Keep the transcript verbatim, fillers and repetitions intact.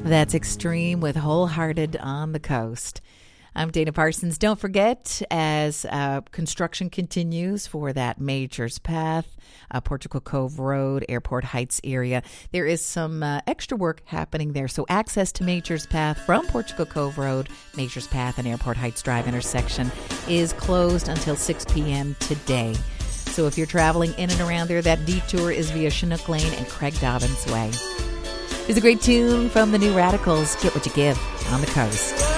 That's Extreme with Wholehearted on the Coast. I'm Dana Parsons. Don't forget, as uh, construction continues for that Majors Path, uh, Portugal Cove Road, Airport Heights area, there is some uh, extra work happening there. So access to Majors Path from Portugal Cove Road, Majors Path and Airport Heights Drive intersection is closed until six p.m. today. So if you're traveling in and around there, that detour is via Chinook Lane and Craig Dobbins Way. Here's a great tune from the New Radicals, Get What You Give on the Coast.